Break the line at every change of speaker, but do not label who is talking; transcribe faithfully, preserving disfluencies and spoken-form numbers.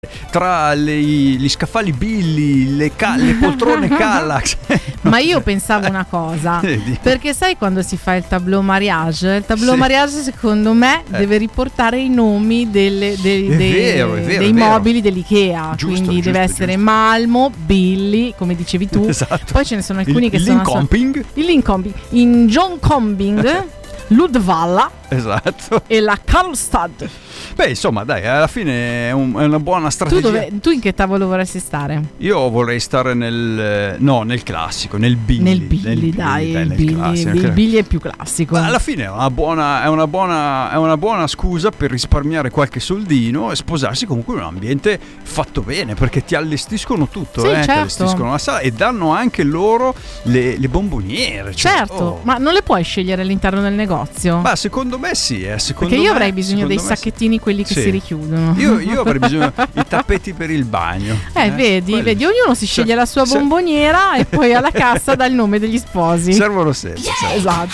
tra le, gli scaffali Billy, le, ca- le poltrone Kallax.
Ma io pensavo una cosa,
Vedi?
perché sai quando si fa il tableau mariage? Il tableau
Sì.
mariage secondo me
Eh.
deve riportare i nomi delle, dei,
È
dei-
vero, è vero,
dei
è vero.
mobili dell'IKEA.
Giusto,
Quindi
giusto,
deve essere
giusto.
Malmo, Billy, come dicevi tu.
Esatto.
Poi ce ne sono alcuni
il,
che
il
sono
Lincomping.
il Lincombing, in John Combing, Ludvalla
Esatto.
e la Karlstad.
Beh, insomma, dai, alla fine è, un- è una buona
Tu,
strategia.
dove, tu in che tavolo vorresti stare?
Io vorrei stare nel no, nel classico, nel Billy.
Nel Billy, dai,
nel
il Billy,
classico.
il Billy è più classico.
Ma alla fine è una buona, è una buona, è una buona scusa per risparmiare qualche soldino e sposarsi comunque in un ambiente fatto bene, perché ti allestiscono tutto,
Sì,
eh, ti
certo.
allestiscono la sala e danno anche loro le, le bomboniere. Cioè,
Certo,
oh.
ma non le puoi scegliere all'interno del negozio?
Ma secondo me sì, eh, secondo
Perché io
me-
avrei bisogno dei
secondo me sì.
sacchettini, quelli che
Sì.
si richiudono.
Io, io avrei bisogno i tappeti per il bagno.
Eh, vedi,
quelli.
vedi, ognuno si sceglie la sua
Se-
bomboniera e poi alla cassa dà il nome degli sposi.
Servono sempre. servono.
Esatto.